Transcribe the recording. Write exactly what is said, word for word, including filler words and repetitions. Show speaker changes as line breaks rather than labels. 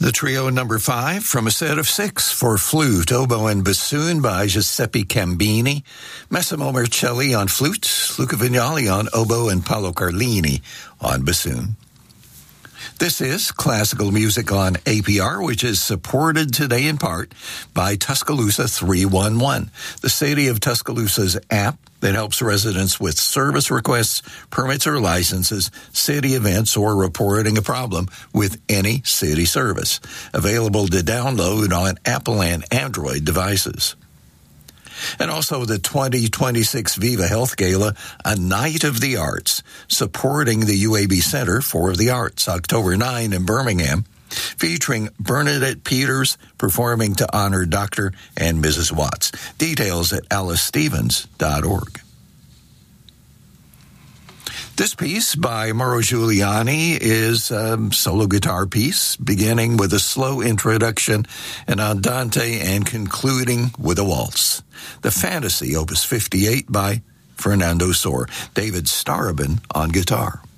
The trio number five from a set of six for flute, oboe, and bassoon by Giuseppe Cambini, Massimo Marcelli on flute, Luca Vignali on oboe, and Paolo Carlini on bassoon. This is classical music on A P R, which is supported today in part by Tuscaloosa three one one, the City of Tuscaloosa's app that helps residents with service requests, permits or licenses, city events, or reporting a problem with any city service. Available to download on Apple and Android devices. And also the twenty twenty-six Viva Health Gala, a night of the arts, supporting the U A B Center for the Arts, October ninth in Birmingham, featuring Bernadette Peters performing to honor Doctor and Missus Watts. Details at alice stevens dot org. This piece by Mauro Giuliani is a solo guitar piece, beginning with a slow introduction, an andante, and concluding with a waltz. The Fantasy, Opus fifty-eight by Fernando Sor. David Starobin on guitar.